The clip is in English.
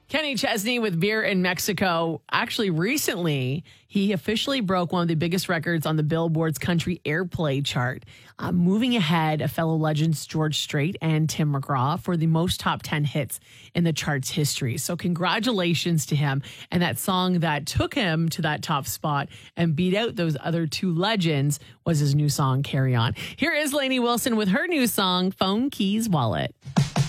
Kenny Chesney with Beer in Mexico. Actually, recently, he officially broke one of the biggest records on the Billboard's country airplay chart, moving ahead of fellow legends George Strait and Tim McGraw for the most top 10 hits in the chart's history. So congratulations to him. And that song that took him to that top spot and beat out those other two legends was his new song, Carry On. Here is Lainey Wilson with her new song, Phone Keys Wallet.